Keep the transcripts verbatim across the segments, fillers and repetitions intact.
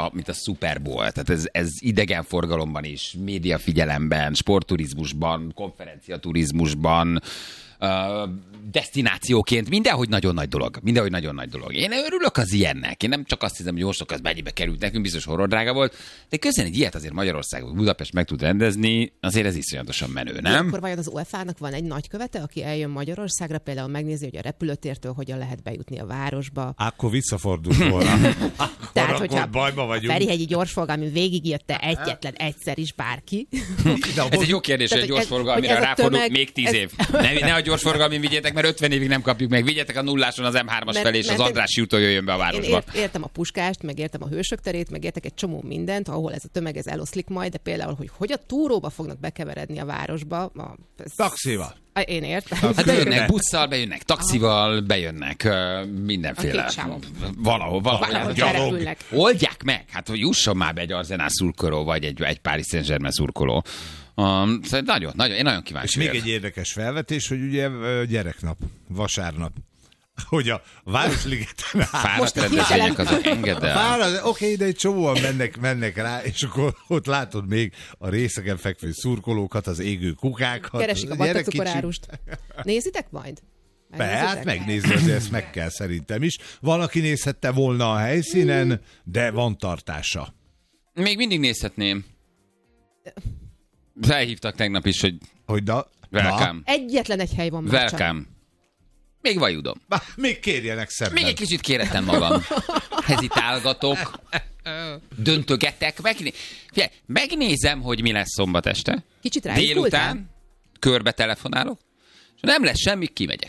a, mint a Super Bowl. Tehát ez, ez idegenforgalomban is, médiafigyelemben, sportturizmusban, konferenciaturizmusban, Uh, desztinációként mindenhogy nagyon nagy dolog. Mindenhogy nagyon nagy dolog. Én örülök az ilyennek. Én nem csak azt hiszem, hogy jó sok az mennyibe került nekünk, biztos horror drága volt, de közben egy ilyet azért Magyarországon, Budapest meg tud rendezni, azért ez iszonyatosan menő, nem? Akkor vajon az u e ef á-nak van egy nagykövete, aki eljön Magyarországra, például megnézi, hogy a repülőtértől hogyan lehet bejutni a városba. Akkor visszafordult volna. Akkor, Tehát, hogyha bajba vagyunk. a Ferihegyi gyorsforgalmi végigjött-e egyetlen egyszer is bárki. Ez egy jó kérdés, hogy a gyorsforgalmira ráfordul még tíz év. Ne, ne a gyorsforgalmin vigyétek, mert ötven évig nem kapjuk meg. Vigyetek a nulláson az em hármas felé, és az Andrássy úton jöjjön be a városba. Én ért, értem a Puskást, meg értem a Hősök terét, meg értek egy csomó mindent, ahol ez a tömeg ez eloszlik majd, de például, hogy hogy a túróba fognak bekeveredni a városba. A, ez... Taxival. Én értem. Hát bejönnek busszal, bejönnek taxival, bejönnek uh, mindenféle. Valahol, valahol. valahol Oldják meg, hát hogy jusson már be egy Arsenal szurkoló, vagy egy, egy Paris Saint-Germain szurkoló. Um, szóval nagyon, nagyon, én nagyon kíváncsi. És még egy érdekes felvetés, hogy ugye gyereknap, vasárnap. Hogy a Városligeten fáradt rendezvények azok engedd el. Oké, okay, de egy csomóan mennek, mennek rá, és akkor ott látod még a részegen fekvő szurkolókat, az égő kukákat. Keresik a vattacukorárust. Nézitek majd? Be, hát megnézni, azért ezt meg kell szerintem is. Van, aki nézhette volna a helyszínen, de van tartása. Még mindig nézhetném. Felhívtak tegnap is, hogy, hogy da, welcome. Egyetlen egy hely van már welcome. Csak. Még vajudom. Még kérjenek szemben. Még egy kicsit kéretem magam. Hezitálgatok, döntögetek. Megné... Figyelj, megnézem, hogy mi lesz szombat este. Kicsit délután körbe telefonálok, és nem lesz semmi, kimegyek.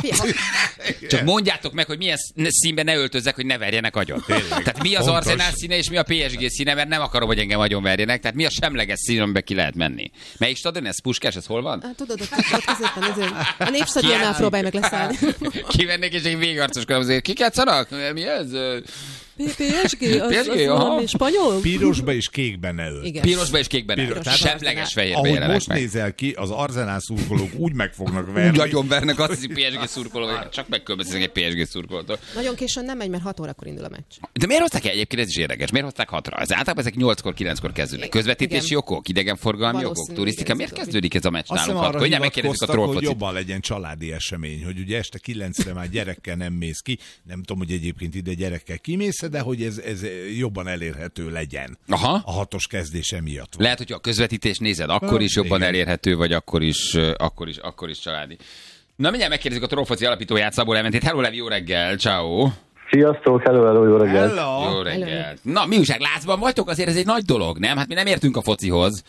Csak mondjátok meg, hogy milyen színben ne öltözzek, hogy ne verjenek agyon. Tehát mi az Arsenal színe és mi a pé es gé színe, mert nem akarom, hogy engem agyon verjenek. Tehát mi a semleges szín, amiben ki lehet menni. Melyik stadion ez? Puskás, ez hol van? Hát, tudod, ott, ott középen a Népstadionnál próbálj meg leszállni. Kivennék, és én végigarcoskodom azért. Kik játszanak? Mi ez? pé es gé, az, az valami spanyol? Pirosba és kékben ne ölt. Pirosba és kékben ne ölt. Semleges fehérbe jelenek meg. Ahogy most nézel ki, az Arsenal szurkolók úgy meg fognak verni. Úgy agyon vernek, azt hiszi pé es gé szurkoló, csak megkülönböztetek egy pé es gé szurkolótól. Nagyon későn nem megy, mert hat órakor indul a meccs. De miért hozták egyébként, ez is érdekes, miért hozták hatra? Az általában ezek nyolckor, kilenckor kezdődnek. Közvetítési okok, idegenforgalmi okok, turisztika. Miért kezdődik ez a meccs nálunk hatkor? Hogy megkérdezzük a trollfocit. Hogy jobban legyen családi esemény, hogy ugye este kilencre már gyerekkel nem mész ki. Nem tudom, hogy egyébként ide gyerekkel kimész, de hogy ez, ez jobban elérhető legyen. Aha. A hatos kezdése miatt van. Lehet, hogy a közvetítés nézed, akkor is jobban igen. elérhető, vagy akkor is, akkor is, akkor is családi. Na, mindjárt megkérdezzük a trollfoci alapítóját, Szabó Leventét. Hello, Levi, jó reggel, ciao. Sziasztok, hello, hello, jó reggel. Hello. Jó reggel. Na, mi újság, lázban vagytok? Azért ez egy nagy dolog, nem? Hát mi nem értünk a focihoz.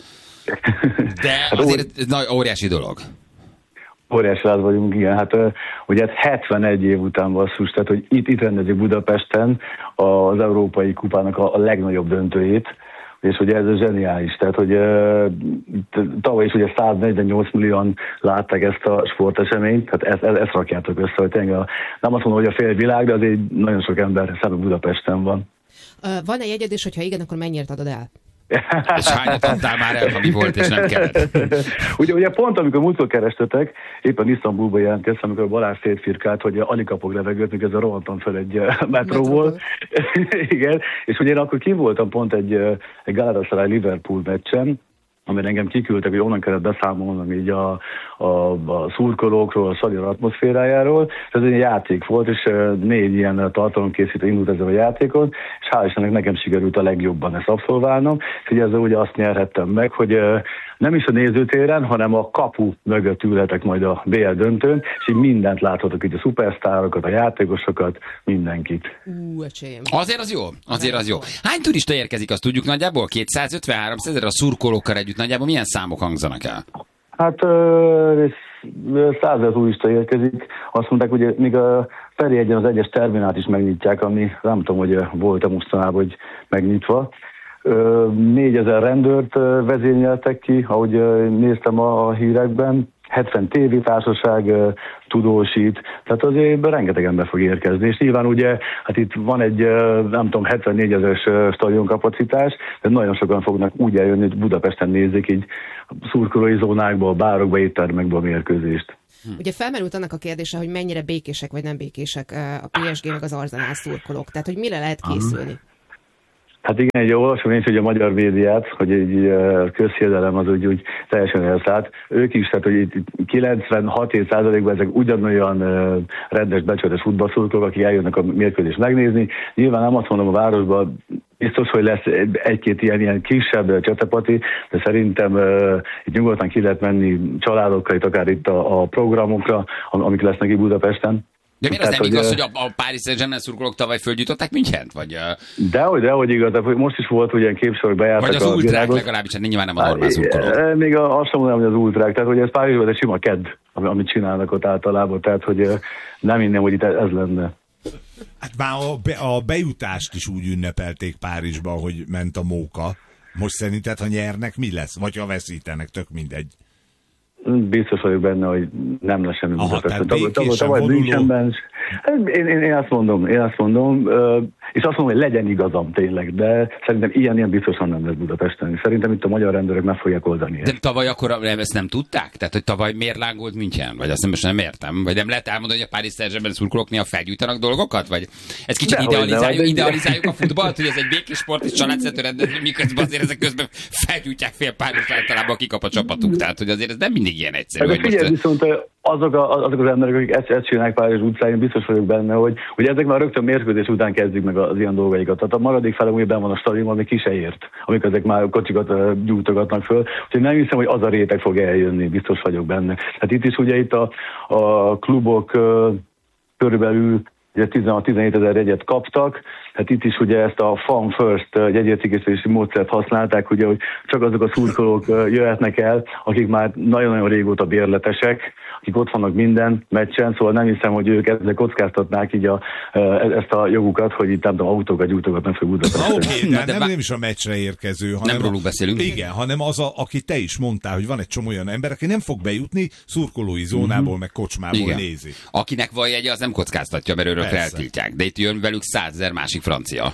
De azért ez nagy, óriási dolog. Óriási láz vagyunk, igen. Hát ugye hetvenegy év után basszus, tehát hogy itt, itt rendezik Budapesten az Európai Kupának a, a legnagyobb döntőjét, és ugye ez a zseniális. Tehát, hogy tavaly is ugye száznegyvennyolc millióan látták ezt a sporteseményt, tehát ezt, ezt, ezt rakjátok össze, hogy tényleg a, nem azt mondom, hogy a fél világ, de azért nagyon sok ember szemben Budapesten van. Van-e jegyedés, hogyha igen, akkor mennyiért adod el? És hányat adtál már el, ami volt, és nem kellett? ugye, ugye pont, amikor múltkor kerestetek, éppen Isztambulba jelentkeztem, amikor Balázs szétfirkált, hogy alig kapok levegőt, mikor ezzel rohantam fel egy metróból. Igen, és ugye én akkor kim voltam pont egy, egy Galatasaray Liverpool meccsen, amire engem kiküldtek, hogy onnan kellett beszámolnom így a, a, a szurkolókról, a stadion atmoszférájáról. Ez egy játék volt, és négy ilyen tartalomkészítő indult ezzel a játékon, és hál' Istennek nekem sikerült a legjobban ezt abszolválnom. És ezzel ugye azt nyerhettem meg, hogy nem is a nézőtéren, hanem a kapu mögött ülhetek majd a bé el döntőn, és így mindent láthatok, így a szupersztárokat, a játékosokat, mindenkit. Ú, öcsém. Azért az jó, azért az jó. Hány turista érkezik, azt tudjuk nagyjából? kétszázötven-háromszáz ezer a szurkolókkal együtt nagyjából milyen számok hangzanak el? Hát százezer turista érkezik. Azt mondták, hogy még a Ferihegyen az egyes terminát is megnyitják, ami nem tudom, hogy volt-e mostanában, hogy megnyitva. négyezer rendőrt vezényeltek ki, ahogy néztem a hírekben, hetven tévétársaság tudósít, tehát azért rengeteg ember fog érkezni, és nyilván ugye, hát itt van egy, nem tudom, hetvennégy ezeres stadionkapacitás, de nagyon sokan fognak úgy eljönni, hogy Budapesten nézik így szurkolói zónákba, bárokba, éttermekbe a mérkőzést. Ugye felmerült annak a kérdése, hogy mennyire békések vagy nem békések a pé es gé meg az Arsenal szurkolók, tehát hogy mire lehet készülni? Hát igen, egy olvasom én, hogy a magyar médiát, hogy egy közhiedelem az úgy, úgy teljesen elszállt. Ők is, tehát hogy itt kilencvenhat százalékban ezek ugyanolyan rendes, becsületes futballszurkolók, akik eljönnek a mérkőzést megnézni. Nyilván nem azt mondom, a városban biztos, hogy lesz egy-két ilyen, ilyen kisebb csatapati, de szerintem uh, itt nyugodtan ki lehet menni családokkal, itt akár itt a, a programokra, amik lesznek itt Budapesten. De miért az nem hogy, igaz, hogy a, a Paris Saint-Germain szurkolók tavaly fölgyújtották Münchent? Vagy, uh... Dehogy, dehogy igaz, de most is volt, hogy ilyen képsorok bejártak. Vagy az ultrák virágot. Legalábbis, hát nyilván nem a normál szurkolók. Még azt sem mondom, hogy az ultrák, tehát hogy ez Párizsban egy sima kedd, amit csinálnak ott általában, tehát hogy nem innen, hogy itt ez lenne. Hát már a, be, a bejutást is úgy ünnepelték Párizsba, hogy ment a móka. Most szerinted, ha nyernek, mi lesz? Vagy ha veszítenek, tök mindegy. Biztos vagyok benne, hogy nem lesz semmi. Aha, tehát békésen vonuló. Én, én, én azt mondom, én azt mondom, és azt mondom, hogy legyen igazam tényleg, de szerintem ilyen-ilyen biztosan nem lesz Budapesten. Szerintem itt a magyar rendőrök meg fogják oldani. De tavaly akkor nem, ezt nem tudták? Tehát, hogy tavaly miért lángolt München? Vagy azt nem, most nem értem? Vagy nem lehet elmondani, hogy a Paris Saint-Germain szurkolók néha felgyújtanak dolgokat? Vagy ez kicsit de idealizáljuk, de... idealizáljuk a futballt, hogy ez egy békés sport és családszerű rendezvény, miközben azért ezek közben felgyújtják fél Párizs általában, kikap a csapatuk. Tehát, hogy azért ez nem mindig ilyen egyszerű. Hát, figyelj, most... viszont azok, a, azok az emberek, akik ezt, ezt csinálják Párizs utcáin, biztos vagyok benne, hogy, hogy ezek már rögtön mérkőzés után kezdik meg az ilyen dolgaikat. Tehát a maradék fele úgy benn van a stadionban, még ki se ért, amikor ezek már kocsikat uh, gyújtogatnak föl. Úgyhogy nem hiszem, hogy az a réteg fog eljönni, biztos vagyok benne. Hát itt is ugye itt a, a klubok uh, körülbelül ugye tizenhat-tizenhét ezer jegyet kaptak, hát itt is ugye ezt a Fan First jegyértékesítési módszert használták, ugye, hogy csak azok a szurkolók jöhetnek el, akik már nagyon-nagyon régóta bérletesek, akik ott vannak minden meccsen, szóval nem hiszem, hogy ők ezzel kockáztatnák így a, ezt a jogukat, hogy itt nem tudom, autókat gyújtogatnak fel Budapesten. Oké, okay, de, de nem, nem is a meccsre érkező, hanem nem róluk beszélünk. Igen, hanem az, a, aki te is mondtál, hogy van egy csomó olyan ember, aki nem fog bejutni, szurkolói zónából, mm-hmm. meg kocsmából igen. nézi. Akinek van jegye, az nem kockáztatja, mert örökre eltiltják. De itt jön velük százezer másik francia.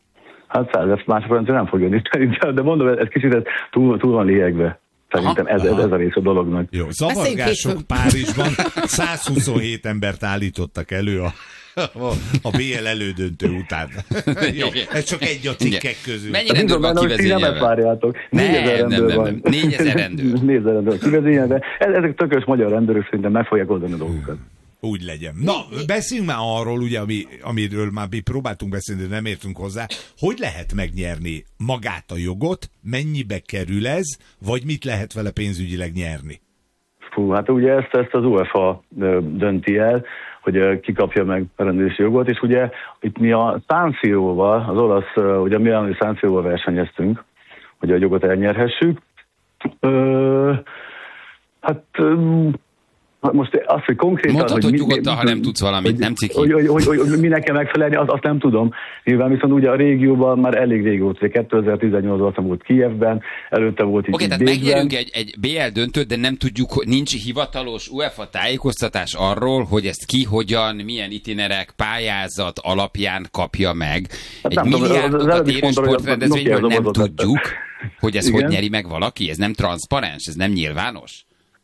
Hát százezer másik francia nem fog jönni, de mondom, ez kicsit ez túl, túl van liegve. Szerintem ez, ez, ez a rész a dolognak. Jó, zavargások Párizsban százhuszonhét embert állítottak elő a, a, a bé el elődöntő után. Jó, ez csak egy a cikkek közül. Mennyi rendőr van kivezényelve? négyezer rendőr van. négyezer rendőr. négyezer rendőr kivezényelve. Ezek tökös magyar rendőrök szerintem meg fogják oldani a dolgokat. Úgy legyen. Na, beszéljünk már arról, ugye, ami, amiről már mi próbáltunk beszélni, de nem értünk hozzá. Hogy lehet megnyerni magát a jogot, mennyibe kerül ez, vagy mit lehet vele pénzügyileg nyerni? Fú, hát ugye ezt, ezt az u ef á dönti el, hogy ki kapja meg a rendezési jogot, és ugye itt mi a San Siróval, az olasz, ugye mi a San Siróval versenyeztünk, hogy a jogot elnyerhessük. Ö, hát... Most azt, hogy konkrétan... Mondhatod hogy nyugodtan, ha nem tudsz valamit, hogy, nem ciki. Hogy, hogy, hogy, hogy, hogy minek kell megfelelni, azt, azt nem tudom. Nyilván viszont ugye a régióban már elég régóta, kétezer-tizennyolcban volt Kijevben, előtte volt itt Oké, okay, tehát megnyerünk egy, egy bé el döntőt, de nem tudjuk, hogy nincs hivatalos u ef á tájékoztatás arról, hogy ezt ki, hogyan, milyen itinerek, pályázat alapján kapja meg. Hát egy milliárdokat érő sportrendezvényről nem tudjuk, hogy ez igen. Hogy nyeri meg valaki. Ez nem transzparens, ez nem nyilvános.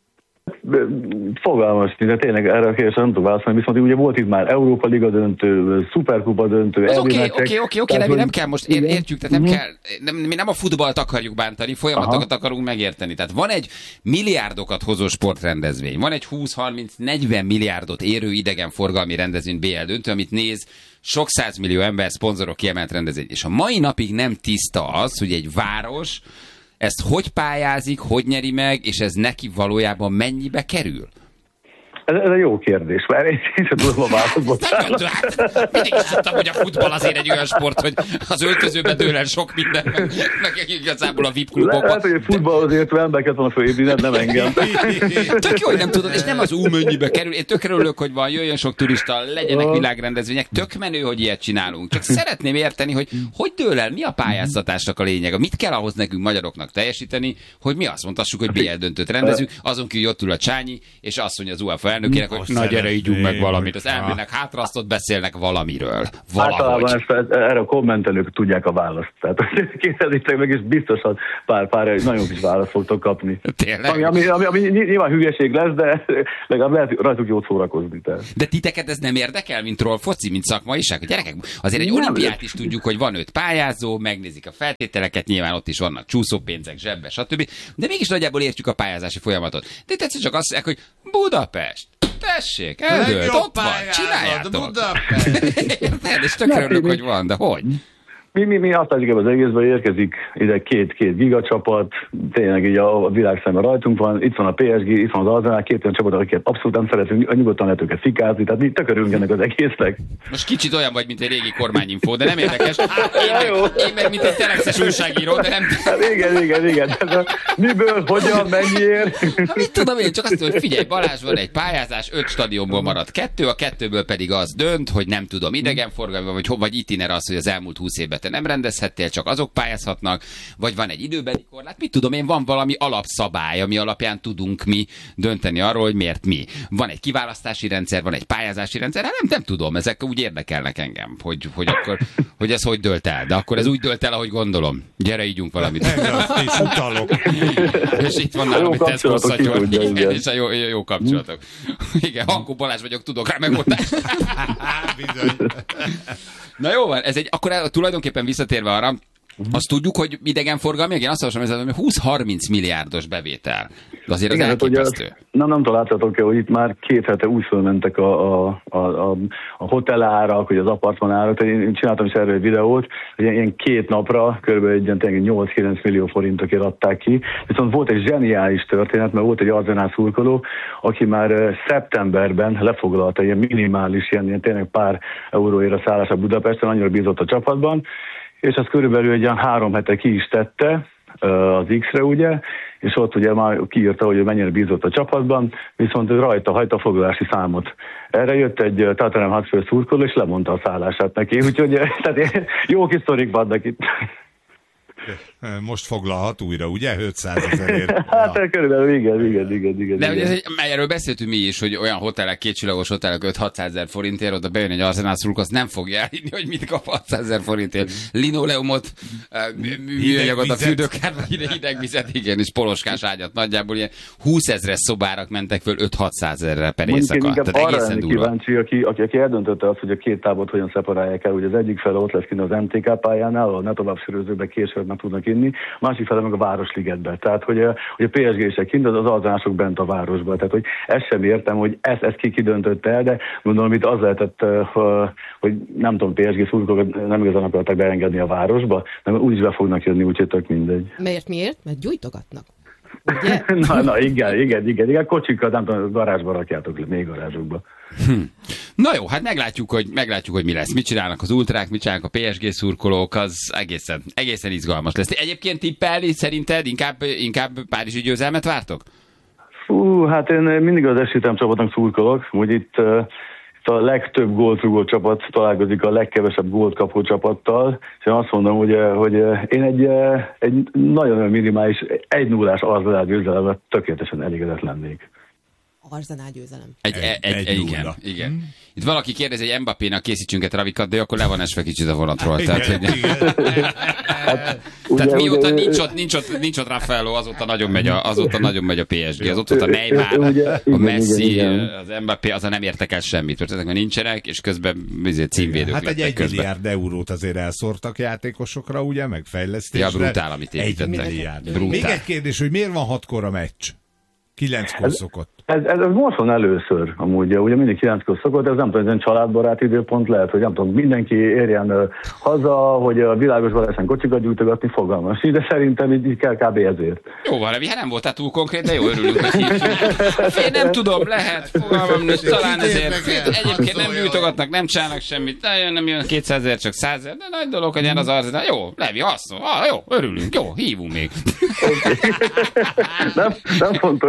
Fogalmas, de tényleg erre a kérdésre nem tudok válaszolni, viszont ugye volt itt már Európa Liga döntő, Szuperkupa döntő, oké, oké, oké, oké, nem, nem kell most, ér, értjük, tehát nem uh-huh. kell, nem, mi nem a futballt akarjuk bántani, folyamatokat aha. akarunk megérteni. Tehát van egy milliárdokat hozó sportrendezvény, van egy húsz-harminc-negyven milliárdot érő idegenforgalmi rendezvény bé el döntő, amit néz sok százmillió ember, szponzorok, kiemelt rendezvény. És a mai napig nem tiszta az, hogy egy város ezt hogy pályázik, hogy nyeri meg, és ez neki valójában mennyibe kerül? Ez, ez egy jó kérdés, mert én sem tudom a válaszot. Mindig is tudtam, hogy a futball azért egy olyan sport, hogy az öltözőben dől el sok minden, meg, meg igazából a vé i pé klubokban. Lehet, hogy a futball azért embereket van a főépített, nem engem. Tök jó, hogy nem tudod, és nem az ú mennyibe kerül. Én tök örülök, hogy van, jöjjön sok turista, legyenek világrendezvények, tök menő, hogy ilyet csinálunk. Csak szeretném érteni, hogy hogy dől el, mi a pályáztatásnak a lényeg, mit kell ahhoz nekünk magyaroknak teljesíteni, hogy mi azt mondhassuk, hogy bé el döntőt rendezünk, azon kívül ott ül a Csányi, és azt mondja az u ef á elnökének, hogy na gyere, ígyunk meg valamit. Az elmennek hátra, azt ott beszélnek valamiről. Valahogy. Általában ezt, erre a kommentelők tudják a választ. Tehát kérdezzétek meg, és biztosan pár, pár nagyon kis választ fogtok kapni. Tényleg? Ami, ami, ami, ami nyilván hülyeség lesz, de legalább lehet rajtuk jót szórakozni. Tehát. De titeket ez nem érdekel, mint troll foci, mint szakmaiság? Gyerekek, azért egy Nem, olimpiát is tudjuk, hogy van öt pályázó, megnézik a feltételeket, nyilván ott is vannak csúszópénzek, zsebbe, stb. De mégis nagyjából értjük a pályázási folyamatot. De tetszett csak azt mondják, hogy Budapest, tessék, eldőlt, ott van, csináljátok. Érted? És tökre örülök, hogy van, de hogy? Mi, mi, mi azt látjuk, az egészben érkezik ide két-két gigacsapat, tényleg így a, a világ szemben rajtunk van, itt van a pé es gé, itt van az Arsenal, két olyan csapat, akiket abszolút nem szeretünk, nyugodtan lehet őket fikázni, tehát mi tök örülünk ennek az egésznek. Most kicsit olyan vagy, mint egy régi kormányinfó, de nem érdekes. Én meg, én meg mint egy telexes újságíró, de nem... Hát igen, igen, igen. Miből, hogyan, mennyiért? Hát mit tudom én, csak azt tudom, hogy figyelj, Balázs, van egy pályázás, öt stadionból maradt kettő, a kettőből pedig az dönt, hogy nem tudom, idegenforgalmi, vagy, vagy itiner az, hogy az elmúlt húsz évben te nem rendezhettél, csak azok pályázhatnak, vagy van egy időbeli korlát, mit tudom én, van valami alapszabály, ami alapján tudunk mi dönteni arról, hogy miért mi. Van egy kiválasztási rendszer, van egy pályázási rendszer, hát nem, nem tudom, ezek úgy érdekelnek engem, hogy, hogy akkor, hogy ez hogy dölt el, de akkor ez úgy dölt el, ahogy gondolom. Gyere, ígyunk valamit. És utalok. És itt van nálam, hogy Tesco szatyor. Igen, és a jó, jó, jó kapcsolatok. Igen, Hankó Balázs vagyok, tudok rá megoldást. Bizony. Na jó van, ez egy, akkor tulajdonképpen visszatérve arra, azt tudjuk, hogy idegenforgalmi, igen, azt mondom, hogy húsz-harminc milliárdos bevétel. De azért az elképesztő. Hát, nem, nem találtatok-e, hogy itt már két hete úgy fölmentek a, a, a, a, a hotelárak, vagy az apartmanárak. Én csináltam is erről egy videót, hogy ilyen két napra kb. Egy nyolc-kilenc millió forintokért adták ki. Viszont volt egy zseniális történet, mert volt egy Arsenal szurkoló, aki már szeptemberben lefoglalta ilyen minimális, ilyen, ilyen tényleg pár euróért a szállásra Budapesten, annyira bízott a csapatban, és azt körülbelül egy olyan három hete ki is tette az X-re, ugye, és ott ugye már kiírta, hogy mennyire bízott a csapatban, viszont rajta hagyta a foglalási számot. Erre jött egy Tottenham Hotspur szurkoló, és lemondta a szállását neki, úgyhogy tehát jó kis sztorik vannak itt. Most foglalhat újra, ugye? ötszázezerért. Hát ja. Körülbelül igen, igen, igen, igen. De igen. Egy, erről beszéltünk mi is, hogy olyan hotelek, kétcsillagos hotelek öt-hatszázezer forintért, oda bejön egy Arsenal szurkoló, azt nem fogja elhinni, hogy mit kap hatszázezer forintért. Linoleumot, műanyagot, a fürdőkát, vagy hidegvizet, igen, és poloskás ágyat nagyjából ilyen húszezres szobárak mentek föl öt-hatszázezerre per éjszaka. Tehát egészen durva. Kíváncsi, aki, aki, aki eldöntötte azt, hogy a két tábort hogyan szeparálják el, hogy az egyik fele ott lesz kint az em té ká pályánál, ahol ne tovább sörözőbe később nem tudnak inni, másik fele meg a Városligetbe. Tehát, hogy a, hogy a pé es gé-sek kint, az az Arsenalosok bent a városba. Tehát, hogy ezt sem értem, hogy ezt, ezt ki kidöntötte el, de gondolom, itt az lehetett, hogy nem tudom, pé es gé szurkolók nem igazán akartak beengedni a városba, de úgyis be fognak jönni, úgyhogy tök mindegy. Miért, miért? Mert gyújtogatnak. Ugye? na, na, igen, igen, igen, igen, kocsikat, nem tudom, garázsba rakjátok le, még garázsokba. Hm. Na jó, hát meglátjuk, hogy, meglátjuk, hogy mi lesz. Mit csinálnak az ultrák, mit csinálnak a pé es gé szurkolók, az egészen, egészen izgalmas lesz. Egyébként tippelni szerinted inkább, inkább párizsi győzelmet vártok? Fú, hát én mindig az esítem csapatnak szurkolok, hogy itt, uh, itt a legtöbb gólt rúgó csapat találkozik a legkevesebb gólt kapó csapattal, és én azt mondom, hogy, hogy én egy, egy nagyon minimális, egy nullás Arsenal győzelemben tökéletesen elégedett lennék. Arsenal győzelem. Egy, egy, egy, egy igen, igen. Hmm. Itt valaki kérdezi, hogy Mbappénak készítsünk egy travikat, de akkor le van esve kicsit a vonatról. Igen, tehát, hogy... igen. hát, tehát ugye, mióta ugye, nincs ott, nincs ott, nincs ott Raffaello, azóta nagyon megy a, azóta nagyon megy a pé es gé. Az ott volt a Neymar, ugye, a igen, Messi, igen, igen. Az Mbappé, azon nem értek el semmit, mert ezek már nincsenek, és közben címvédők hát lettek egy közben. egy milliárd eurót azért elszórtak játékosokra, ugye, meg fejlesztésre. Ja, brutál, amit építettek. Egy milliárd. Még egy kérdés, hogy miért van hatkor a meccs? Kilenckor szokott. Ez, ez, ez most van először, amúgy, ugye mindig kilenckor szokott, ez nem tudom, ez egy családbarát időpont lehet, hogy nem tudom, mindenki érjen uh, haza, hogy a világosban lehessen kocsikat gyújtogatni, fogalmas. De szerintem így, így kell kb. Ezért. Jó van, hát nem voltál túl konkrét, de jó, örülünk, hogy hívjuk. Én nem tudom, lehet, fogalmam nincs, talán ezért. Egyébként nem gyújtogatnak, nem csinálnak semmit, nem, nem jön kétszázezer, csak százezer, de nagy dolog, hogy ilyen az Arsenal. Jó, Levi, hasznos, ah, jó, örülünk, jó, hívunk még. nem, nem fontos.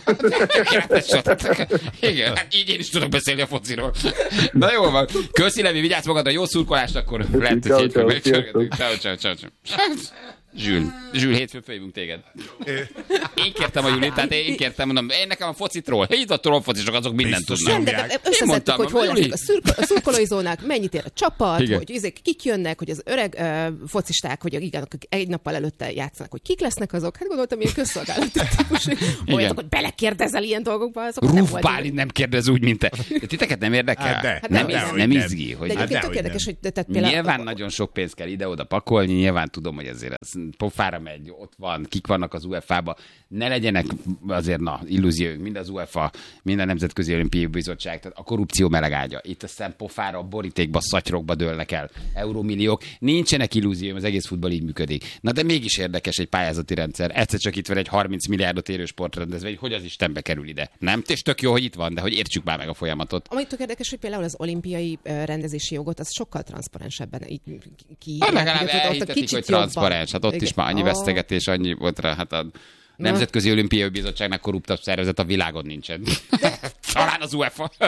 Igen, hát így én is tudok beszélni a fociról. Na jó van. Köszi, Levi, vigyázz magadra, jó szurkolást, akkor lehet, hogy hétfőn megcsörgetünk. Ciao, ciao, ciao. Zsül, Zsül, hétfőn fölhívunk téged. Én kértem a Julit, tehát én kértem, mondom, én nekem a focitról, itt a trollfocisok, azok mindent tudnak. Összeszedtük, hogy hol lesznek a, szürk, a szurkolói zónák, mennyit ér a csapat, igen. Hogy izék, kik jönnek, hogy az öreg uh, focisták, hogy igen, egy nappal előtte játszanak, hogy kik lesznek azok. Hát gondoltam, ilyen közszolgálati típusú. Olyanok, hogy belekérdezel ilyen dolgokba, azok Rúf Bálint nem kérdez úgy, mint te. Titeket nem érdekel? Hát de, nem, de, nem, de, nem nem. izgi. Hogy de egyébként tök érdekes, hogy tehát például... Nyilván nagyon sok pénz kell ide-oda pakolni, nyilván tudom, hogy azért ez pofára megy, ott van, kik vannak az u ef á-ba. Ne legyenek azért, na, illúzióink, mind az u ef á, mind a Nemzetközi Olimpiai Bizottság, tehát a korrupció melegágya. Itt aztán pofára, borítékba, szatyrokba dőlnek el eurómilliók. Nincsenek illúzióim, az egész futball így működik. Na de mégis érdekes egy pályázati rendszer. Egyszer csak itt van egy harminc milliárdot érő sportrendezvény, hogy az Istenbe kerül ide. Nem? És tök jó, hogy itt van, de hogy értsük már meg a folyamatot. Ami tök érdekes, hogy például az olimpiai rendezési jogot az sokkal transzparensebben így ki. Hát legalább elhitetik, hogy transzparens. Hát ott igen. Is már annyi vesztegetés, annyi volt rá. Hát a Nemzetközi Olimpiai Bizottságnak korruptabb szervezet a világon nincsen. De... Talán az u ef á.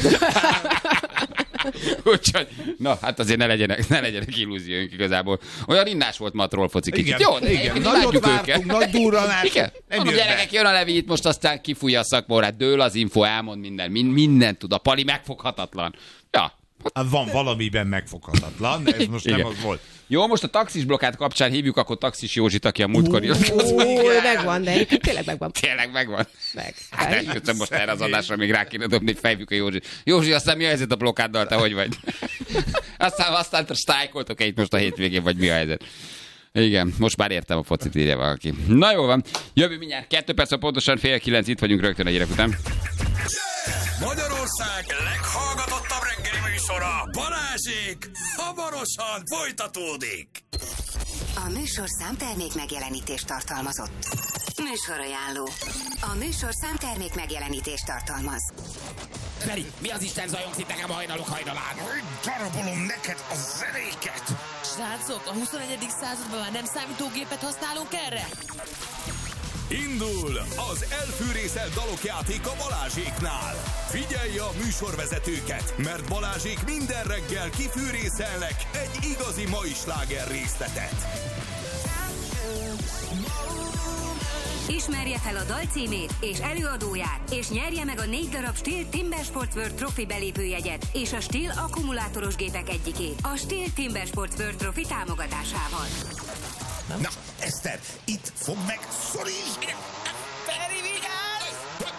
Úgyhogy, na, hát azért ne legyenek, ne legyenek illúzióink igazából. Olyan innás volt ma a trollfoci kicsit. Igen, jó, igen. Nagyot vártunk, nagy durranás. Igen. Mondom, gyerekek, jön a Levi itt most, aztán kifújja a szakmórát, dől az info, elmond minden, mindent tud. A Pali megfoghatatlan. Ja. Hát van valamiben megfoghatatlan, ez most igen. Nem az volt. Jó, most a taxis blokkát kapcsán hívjuk akkor Taxis Józsit, aki a múltkor jött. Ó, megvan, de egyébként tényleg megvan. Tényleg megvan. Meg. Hát elköszönöm most erre az adásra, még rá kéne dobni, hogy fejvük a Józsit. Józsi, aztán mi a helyzet a blokkáddal, te hogy vagy? aztán aztán sztrájkoltok-e itt most a hétvégén, vagy mi a helyzet? Igen, most már értem a focit, írja valaki. Na jó van, jövő mindjárt kettő perc, pontosan fél kilenc, itt vagyunk rögtön a hírek után. Magyarország leghallgatottabb reggeli műsora, Balázsék, hamarosan folytatódik. A műsorszám termék megjelenítést tartalmazott. Műsorajánló. A műsorszám termék megjelenítést tartalmaz. Feri, mi az Isten zajongsz itt nekem a hajnalok hajnalán? Darabolom neked a zenéket. Srácok, a huszonegyedik században már nem számítógépet használunk erre? Indul az elfűrészelt dalokjáték a Balázséknál. Figyelj a műsorvezetőket, mert Balázsék minden reggel kifűrészelnek egy igazi mai sláger részletet. Ismerje fel a dal címét és előadóját, és nyerje meg a négy darab Stihl Timber Sports World Trophy belépőjegyet és a Stihl akkumulátoros gépek egyikét a Stihl Timber Sports World Trophy támogatásával. Na, Eszter, itt fog meg, szorítsd! Feri, vigyázz!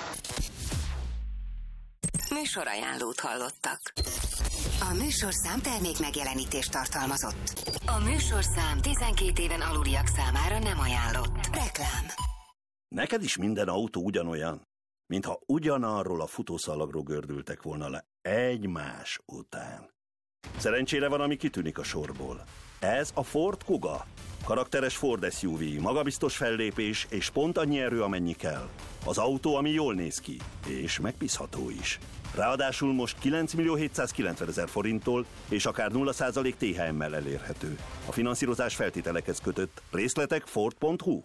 Műsorajánlót hallottak. A műsorszám termék megjelenítést tartalmazott. A műsorszám tizenkét éven aluliak számára nem ajánlott. Reklám. Neked is minden autó ugyanolyan, mintha ugyanarról a futószalagról gördültek volna le egymás után. Szerencsére van, ami kitűnik a sorból. Ez a Ford Kuga. Karakteres Ford es u vé, magabiztos fellépés és pont annyi erő, amennyi kell. Az autó, ami jól néz ki, és megbízható is. Ráadásul most kilenc millió hétszázkilencvenezer forinttól és akár nulla százalék té há emmel elérhető. A finanszírozás feltételekhez kötött. Részletek ford pont hu.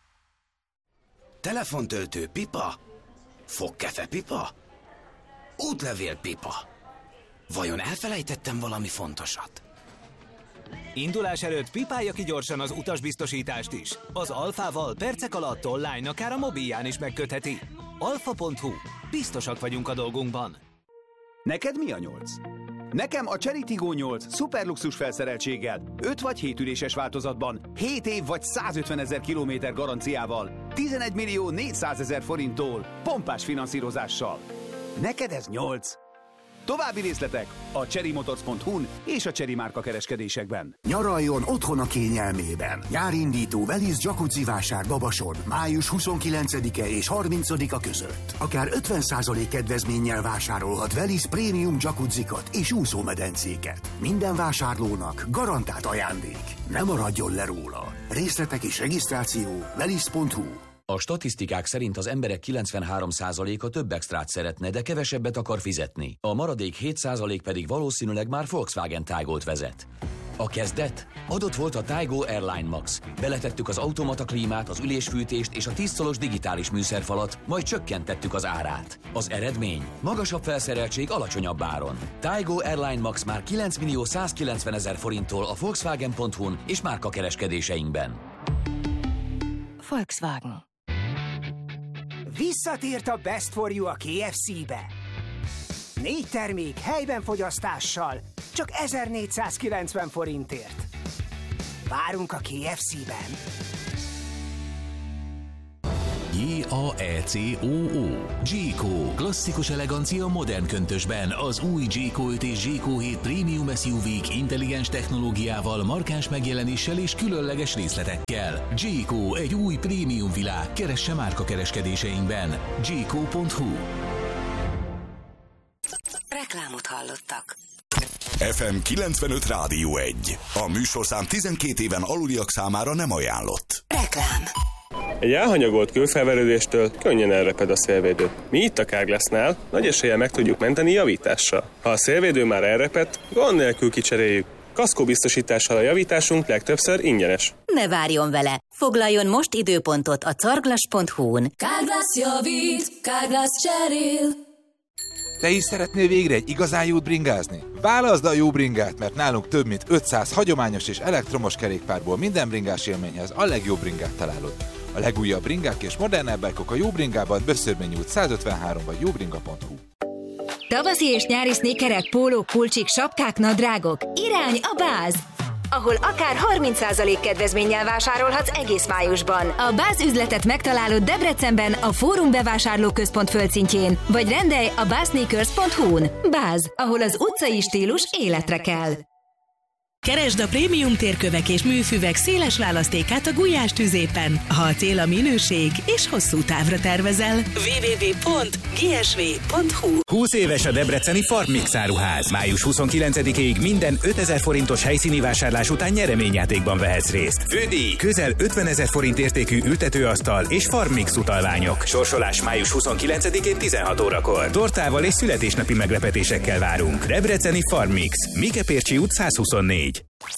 Telefontöltő pipa? Fogkefe pipa? Útlevél pipa? Vajon elfelejtettem valami fontosat? Indulás előtt pipálja ki gyorsan az utasbiztosítást is. Az Alfával percek alatt online, akár a mobilján is megkötheti. alfa pont hu. Biztosak vagyunk a dolgunkban. Neked mi a nyolc? Nekem a Chery Tiggo nyolc szuperluxus felszereltséggel, öt vagy hét üléses változatban, hét év vagy százötvenezer kilométer garanciával, tizenegy millió négyszázezer forinttól, pompás finanszírozással. Neked ez nyolc. További részletek a chery motors pont hu-n és a Chery márka kereskedésekben. Nyaraljon otthon a kényelmében. Nyárindító Velisz jacuzzi vásár Babason május huszonkilencedike és harmincadika között. Akár ötven százalék kedvezménnyel vásárolhat Velisz prémium jacuzzikat és úszómedencéket. Minden vásárlónak garantált ajándék. Ne maradjon le róla. Részletek és regisztráció velisz pont hu. A statisztikák szerint az emberek kilencvenhárom százaléka több extrát szeretne, de kevesebbet akar fizetni. A maradék hét százalék pedig valószínűleg már Volkswagen Taygot vezet. A kezdet? Adott volt a Taygo Airline Max. Beletettük az automata klímát, az ülésfűtést és a tíz szolos digitális műszerfalat, majd csökkentettük az árát. Az eredmény? Magasabb felszereltség alacsonyabb áron. Taygo Airline Max már kilenc millió százkilencvenezer forinttól a Volkswagen pont hu-n és márkakereskedéseinkben. Volkswagen. Visszatért a Best for You a ké ef cé-be. Négy termék helyben fogyasztással, csak ezernégyszázkilencven forintért. Várunk a ké ef cé-ben. J A E C O O Jayco. Klasszikus elegancia modern köntösben. Az új Jayco öt és Jayco hét Premium es u vé-k intelligens technológiával, markáns megjelenéssel és különleges részletekkel. Jayco, egy új prémium világ. Keresse márkakereskedéseinkben. jayco pont hu. Reklámot hallottak. ef em kilencvenöt Rádió egy. A műsorszám tizenkét éven aluliak számára nem ajánlott. Reklám. Egy elhanyagolt kőfelverődéstől könnyen elreped a szélvédő. Mi itt a Carglassnál nagy eséllyel meg tudjuk menteni javítással. Ha a szélvédő már elrepedt, gond nélkül kicseréljük. Kaszkóbiztosítással a javításunk legtöbbször ingyenes. Ne várjon vele! Foglaljon most időpontot a carglass pont hu-n. Carglass javít, Carglass cserél. Te is szeretnél végre egy igazán jót bringázni? Válaszd a jó bringát, mert nálunk több mint ötszáz hagyományos és elektromos kerékpárból minden bringás élményhez a legjobb bringát találod. A legújabb bringák és modernebb bike-ok a Jó Bringában, Böszörmény út százötvenhárom vagy jóbringa pont hu. Tavaszi és nyári snékerek, pólók, pulcsik, sapkák, nadrágok. Irány a Báz! Ahol akár harminc százalék kedvezménnyel vásárolhatsz egész májusban. A Báz üzletet megtalálod Debrecenben, a Fórum bevásárlóközpont földszintjén, vagy rendelj a bázsneakers pont hu-n. Báz, ahol az utcai stílus életre kell. Keresd a prémium térkövek és műfüvek széles választékát a Gulyás tüzépen, ha a cél a minőség és hosszú távra tervezel. double-u double-u double-u pont g s v pont hu húsz éves a debreceni Farmix áruház. május huszonkilencedikéig minden ötezer forintos helyszíni vásárlás után nyereményjátékban vehetsz részt. Fődíj, közel ötvenezer forint értékű ültetőasztal és Farmix utalványok. Sorsolás május huszonkilencedikén tizenhat órakor. Tortával és születésnapi meglepetésekkel várunk. Debreceni Farmix, Mikepércsi út százhuszonnégy.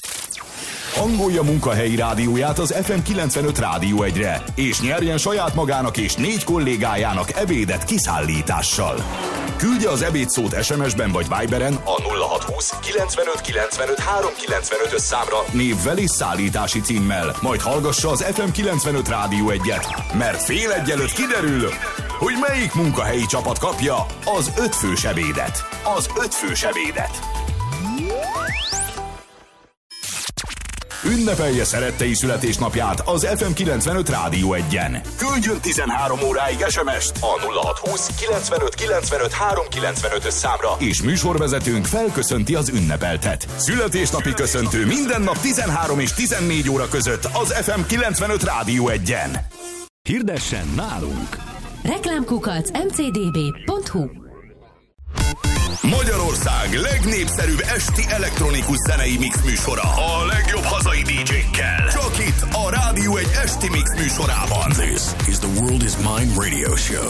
Hangolja munkahelyi rádióját az ef em kilencvenöt Rádió egyre, és nyerjen saját magának és négy kollégájának ebédet kiszállítással. Küldje az ebédszót es em es-ben vagy Viberen a nulla hatszázhúsz kilencvenöt kilencvenöt háromszázkilencvenöt-ös számra névvel és szállítási címmel, majd hallgassa az ef em kilencvenöt Rádió egyet, mert fél egy előtt kiderül, hogy melyik munkahelyi csapat kapja az ötfős ebédet. Az ötfős ebédet. Ünnepelje szerettei születésnapját az ef em kilencvenöt Rádió egyen. Küldjön tizenhárom óráig es em es-t a nulla hatszázhúsz kilencvenöt kilencvenöt háromszázkilencvenöt-ös számra, és műsorvezetőnk felköszönti az ünnepeltet. Születésnapi köszöntő minden nap tizenhárom és tizennégy óra között az ef em kilencvenöt Rádió egyen. Hirdessen nálunk! Reklámkukac em cé dé bé pont hu. Magyarország legnépszerűbb esti elektronikus zenei mix műsora a legjobb hazai dé dzsékkel. Csak itt a Rádió egy esti mix műsorában. This is the World is Mine radio show.